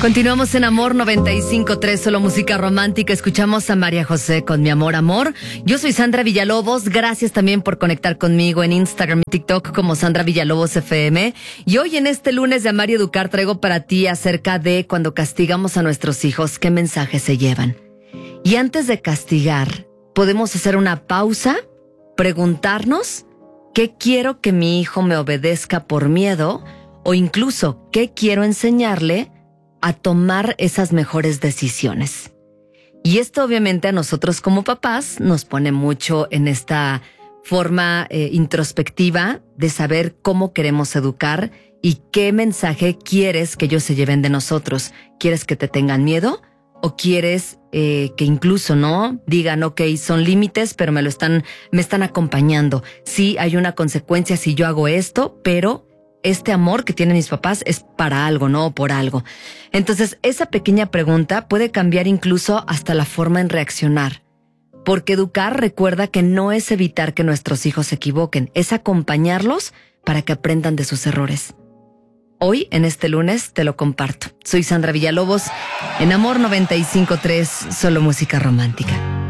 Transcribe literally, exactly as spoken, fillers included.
Continuamos en Amor noventa y cinco punto tres, solo música romántica. Escuchamos a María José con Mi Amor, Amor. Yo soy Sandra Villalobos. Gracias también por conectar conmigo en Instagram y TikTok como Sandra Villalobos F M. Y hoy en este lunes de Amar y Educar traigo para ti acerca de cuando castigamos a nuestros hijos, qué mensajes se llevan. Y antes de castigar, podemos hacer una pausa, preguntarnos qué quiero que mi hijo me obedezca por miedo o incluso qué quiero enseñarle a tomar esas mejores decisiones. Y esto obviamente a nosotros como papás nos pone mucho en esta forma eh, introspectiva de saber cómo queremos educar y qué mensaje quieres que ellos se lleven de nosotros. ¿Quieres que te tengan miedo? ¿O quieres eh, que incluso no digan, ok, son límites, pero me lo están, me están acompañando? Sí, hay una consecuencia si yo hago esto, pero este amor que tienen mis papás es para algo, no por algo. Entonces, esa pequeña pregunta puede cambiar incluso hasta la forma en reaccionar. Porque educar, recuerda que no es evitar que nuestros hijos se equivoquen, es acompañarlos para que aprendan de sus errores. Hoy, en este lunes, te lo comparto. Soy Sandra Villalobos, en Amor noventa y cinco punto tres, solo música romántica.